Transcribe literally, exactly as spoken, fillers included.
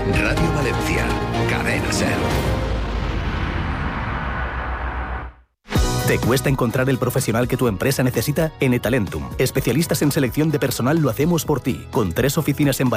Radio Valencia, Cadena SER. ¿Te cuesta encontrar el profesional que tu empresa necesita? En eTalentum, especialistas en selección de personal, lo hacemos por ti, con tres oficinas en Valencia